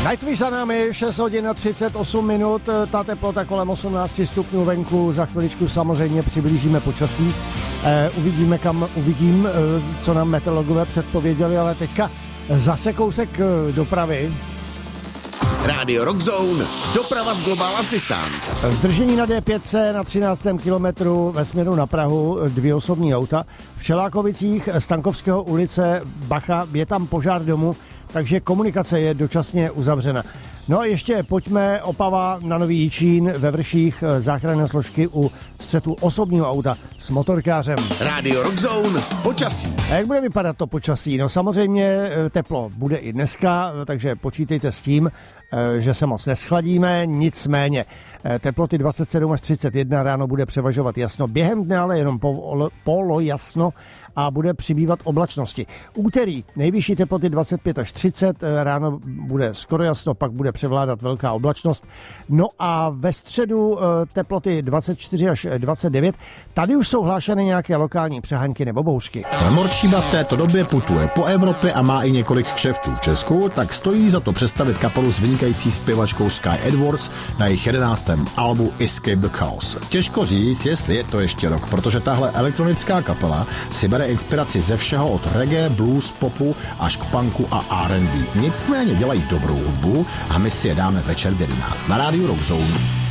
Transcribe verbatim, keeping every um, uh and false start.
Nightwish za námi, šest hodin a třicet osm minut, ta teplota kolem osmnáct stupňů venku, za chviličku samozřejmě přiblížíme počasí, e, uvidíme kam uvidím, e, co nám meteorologové předpověděli, ale teďka zase kousek dopravy. Rádio Rock Zone, doprava z Global Assistance. Zdržení na D pět na třináctém kilometru ve směru na Prahu, dvě osobní auta. V Čelákovicích, Stankovského ulice, bacha, je tam požár domu, takže komunikace je dočasně uzavřena. No a ještě pojďme, Opava na Nový Jičín, ve Vrších, záchranné složky u střetu osobního auta s motorkářem. Rádio Rock Zone, počasí. A jak bude vypadat to počasí? No samozřejmě teplo bude i dneska, takže počítejte s tím, že se moc neschladíme, nicméně teploty dvacet sedm až třicet jedna, ráno bude převažovat jasno, během dne ale jenom polo, polo jasno a bude přibývat oblačnosti. Úterý nejvyšší teploty dvacet pět až třicet, ráno bude skoro jasno, pak bude převládat velká oblačnost. No a ve středu teploty dvacet čtyři až dvacet devět, tady už jsou hlášeny nějaké lokální přehánky nebo bouřky. Morčíba v této době putuje po Evropě a má i několik kšeftů v Česku, tak stojí za to představit kapelu s vynikající zpěvačkou Sky Edwards na jejich jedenáctém albu Escape the Chaos. Těžko říct, jestli je to ještě rok, protože tahle elektronická kapela si bere inspiraci ze všeho od reggae, blues, popu až k punku a R and B. Nicméně dělají dobrou hudbu a my si je dáme večer v jedenáct na rádiu Rock Zone.